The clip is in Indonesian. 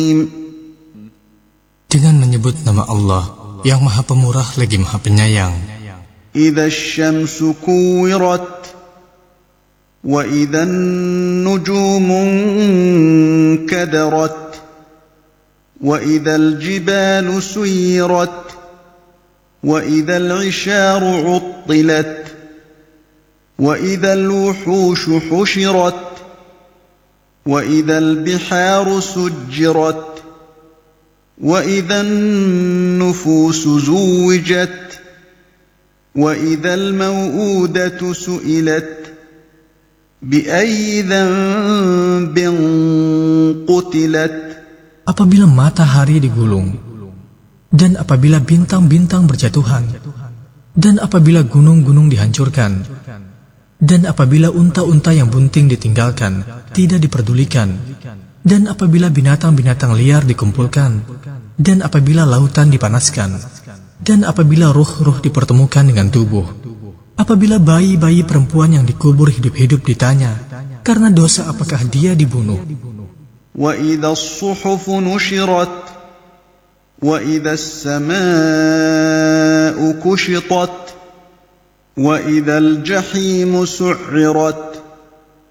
Dengan menyebut nama Allah yang Maha Pemurah lagi Maha Penyayang. إذا الشمس كورت وإذا النجوم انكدرت وإذا الجبال سيرت وإذا العشار عطلت وإذا الوحوش حشرت وإذا البحار سجرت وإذا النفوس زوجت وإذا الموءودة سئلت بأي ذنب قتلت. Apabila matahari digulung, dan apabila bintang-bintang berjatuhan, dan apabila gunung-gunung dihancurkan, dan apabila unta-unta yang bunting ditinggalkan, tidak diperdulikan, dan apabila binatang-binatang liar dikumpulkan, dan apabila lautan dipanaskan, dan apabila ruh-ruh dipertemukan dengan tubuh, apabila bayi-bayi perempuan yang dikubur hidup-hidup ditanya, karena dosa apakah dia dibunuh? وَإِذَا الصُّحُفُ نُشِرَتْ وَإِذَا السَّمَاءُ كُشِطَتْ وَإِذَا الْجَحِيمُ سُعِّرَتْ